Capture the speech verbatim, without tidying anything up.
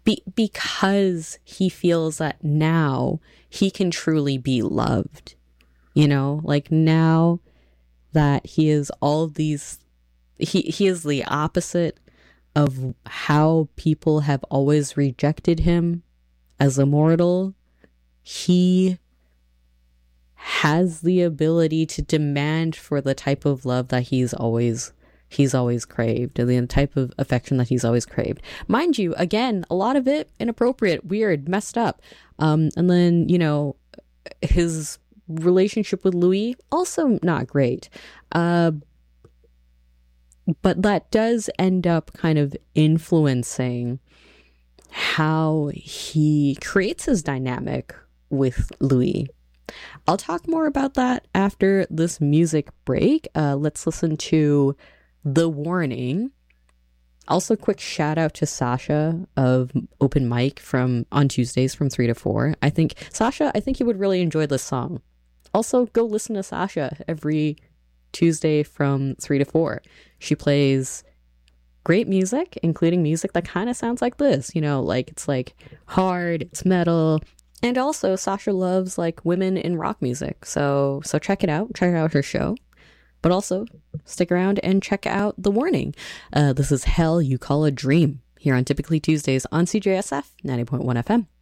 be- because he feels that now he can truly be loved. You know, like now that he is all of these, he, he is the opposite of how people have always rejected him as a mortal. He has the ability to demand for the type of love that he's always he's always craved, and the type of affection that he's always craved. Mind you, again, a lot of it inappropriate, weird, messed up. Um, and then, you know, his relationship with Louis, also not great. Uh, but that does end up kind of influencing how he creates his dynamic with Louis. I'll talk more about that after this music break. Uh, let's listen to The Warning. Also, quick shout out to Sasha of Open Mic from on Tuesdays from three to four. I think, Sasha, I think you would really enjoy this song. Also, go listen to Sasha every Tuesday from three to four. She plays great music, including music that kind of sounds like this. You know, like it's like hard, it's metal. And also, Sasha loves like women in rock music. So, so check it out. Check out her show. But also, stick around and check out The Warning. Uh, this is Hell You Call a Dream here on Typically Tuesdays on C J S F ninety point one F M.